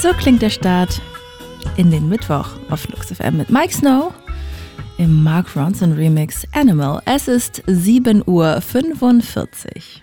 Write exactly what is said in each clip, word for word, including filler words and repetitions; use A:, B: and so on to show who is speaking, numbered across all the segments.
A: So klingt der Start in den Mittwoch auf Flux F M mit Mike Snow im Mark Ronson Remix Animal. Es ist sieben Uhr fünfundvierzig.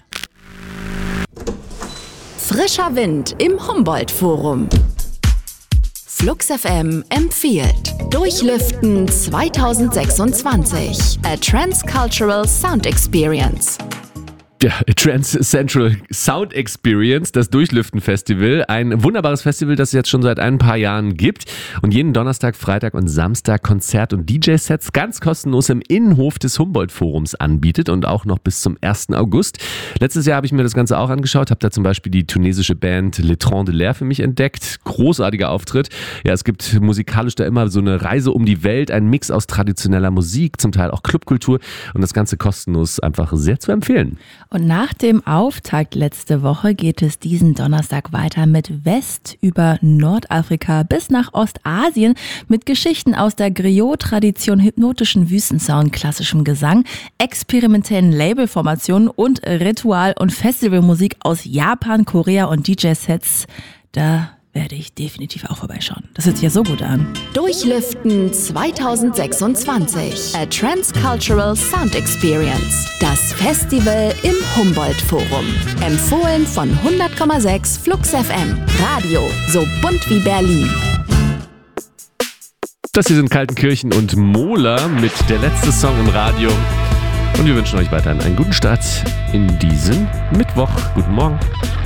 B: Frischer Wind im Humboldt-Forum. Flux F M empfiehlt Durchlüften zwanzig sechsundzwanzig. A Transcultural Sound Experience.
C: Ja, Trans Central Sound Experience, das Durchlüften-Festival. Ein wunderbares Festival, das es jetzt schon seit ein paar Jahren gibt und jeden Donnerstag, Freitag und Samstag Konzert- und D J-Sets ganz kostenlos im Innenhof des Humboldt-Forums anbietet und auch noch bis zum ersten August. Letztes Jahr habe ich mir das Ganze auch angeschaut, habe da zum Beispiel die tunesische Band Le Tron de l'Air für mich entdeckt. Großartiger Auftritt. Ja, es gibt musikalisch da immer so eine Reise um die Welt, ein Mix aus traditioneller Musik, zum Teil auch Clubkultur und das Ganze kostenlos, einfach sehr zu empfehlen.
A: Und nach dem Auftakt letzte Woche geht es diesen Donnerstag weiter mit West über Nordafrika bis nach Ostasien mit Geschichten aus der Griot-Tradition, hypnotischen Wüstensound, klassischem Gesang, experimentellen Labelformationen und Ritual- und Festivalmusik aus Japan, Korea und D J-Sets. Da werde ich definitiv auch vorbeischauen. Das hört sich ja so gut an.
B: Durchlüften zwanzig sechsundzwanzig. A Transcultural Sound Experience. Das Festival im Humboldt-Forum. Empfohlen von hundert Komma sechs Flux F M. Radio, so bunt wie Berlin.
C: Das hier sind Kaltenkirchen und Mohler mit der letzte Song im Radio. Und wir wünschen euch weiterhin einen guten Start in diesen Mittwoch. Guten Morgen.